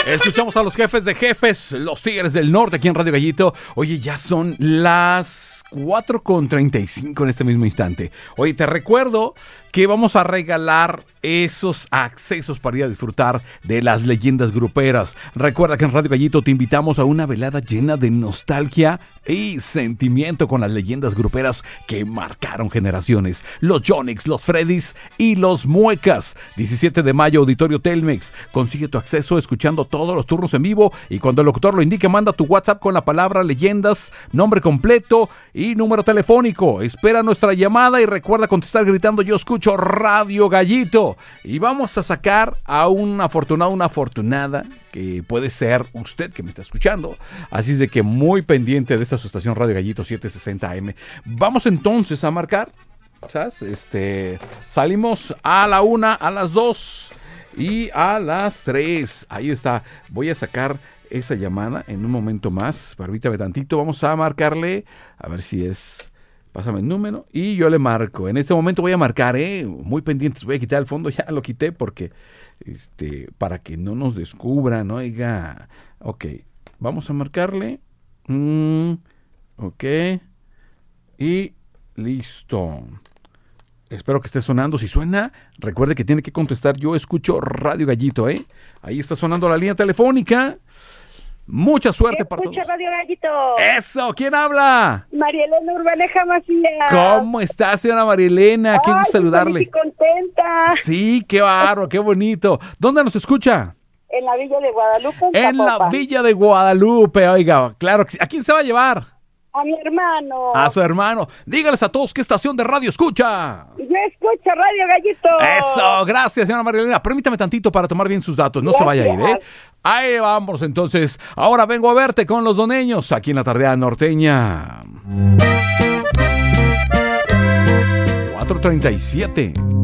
Escuchamos a los jefes de jefes, los Tigres del Norte, aquí en Radio Gallito. Oye, ya son las 4:35 en este mismo instante. Oye, te recuerdo que vamos a regalar esos accesos para ir a disfrutar de las leyendas gruperas. Recuerda que en Radio Gallito te invitamos a una velada llena de nostalgia y sentimiento con las leyendas gruperas que marcaron generaciones. Los Yonix, los Freddys y los Muecas. 17 de mayo, Auditorio Telmex. Consigue tu acceso escuchando todos los turnos en vivo y cuando el locutor lo indique, manda tu WhatsApp con la palabra leyendas, nombre completo y número telefónico. Espera nuestra llamada y recuerda contestar gritando: yo escucho Radio Gallito. Y vamos a sacar a un afortunado, una afortunada, que puede ser usted que me está escuchando. Así es de que muy pendiente de esta su estación Radio Gallito 760 AM. Vamos entonces a marcar, ¿sabes? Salimos a la 1, a las 2 y a las 3. Ahí está. Voy a sacar esa llamada en un momento más. Permítame tantito. Vamos a marcarle. A ver si es... Pásame el número y yo le marco. En este momento voy a marcar, muy pendientes. Voy a quitar el fondo, ya lo quité porque, para que no nos descubran, oiga. Ok, vamos a marcarle. Ok. Y listo. Espero que esté sonando. Si suena, recuerde que tiene que contestar: yo escucho Radio Gallito, Ahí está sonando la línea telefónica. Mucha suerte para todos. Escucha Radio Gallito. Eso, ¿quién habla? Marielena Urbaneja Macías. ¿Cómo está, señora Marielena? Qué gusto saludarle. Estoy muy contenta. Sí, qué bárbaro, qué bonito. ¿Dónde nos escucha? En la Villa de Guadalupe. En la Villa de Guadalupe, oiga, claro. ¿A quién se va a llevar? A mi hermano. A su hermano. Dígales a todos qué estación de radio escucha. Yo escucho Radio Gallito. Eso, gracias, señora Marielena. Permítame tantito para tomar bien sus datos. No se vaya a ir, Ahí vamos, entonces. Ahora vengo a verte con los doneños aquí en la Tardeada Norteña. 4:37.